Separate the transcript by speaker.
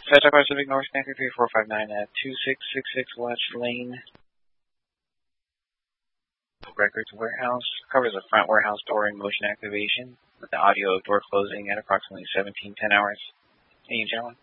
Speaker 1: Central Pacific North Stanford 3459 at 2666 West Lane. Records warehouse covers a front warehouse door in motion activation with the audio of door closing at approximately 1710 hours. Can you, gentlemen?